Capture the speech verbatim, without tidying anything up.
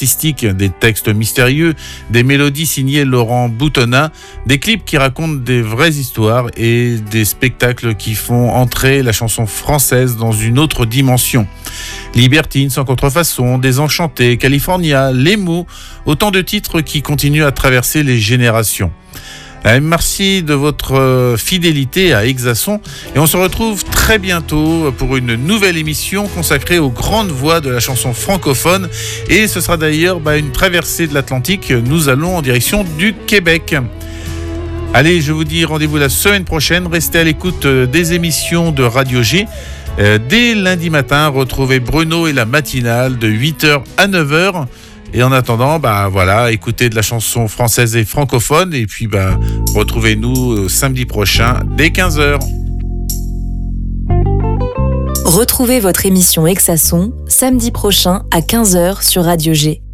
artistique, des textes mystérieux, des mélodies signées Laurent Boutonnat, des clips qui racontent des vraies histoires et des spectacles qui font entrer la chanson française dans une autre dimension. Libertine, Sans contrefaçon, Désenchanté, California, Les mots, autant de titres qui continuent à traverser les générations. Merci de votre fidélité à Exasson et on se retrouve très bientôt pour une nouvelle émission consacrée aux grandes voix de la chanson francophone et ce sera d'ailleurs bah, une traversée de l'Atlantique. Nous allons en direction du Québec. Allez, je vous dis rendez-vous la semaine prochaine. Restez à l'écoute des émissions de Radio G. Dès lundi matin, retrouvez Bruno et la matinale de huit heures à neuf heures. Et en attendant, bah voilà, écoutez de la chanson française et francophone. Et puis, bah, retrouvez-nous samedi prochain dès quinze heures. Retrouvez votre émission Exasson samedi prochain à quinze heures sur Radio G.